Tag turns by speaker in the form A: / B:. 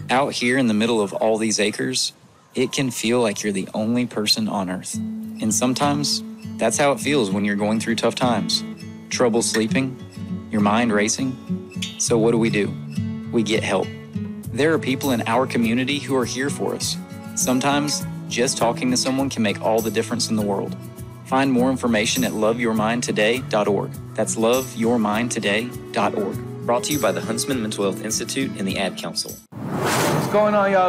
A: Out here in the middle of all these acres, it can feel like you're the only person on Earth. And sometimes, that's how it feels when you're going through tough times. Trouble sleeping, your mind racing. So what do? We get help. There are people in our community who are here for us. Sometimes, just talking to someone can make all the difference in the world. Find more information at loveyourmindtoday.org. That's loveyourmindtoday.org. Brought to you by the Huntsman Mental Health Institute and the Ad Council.
B: What's going on, y'all?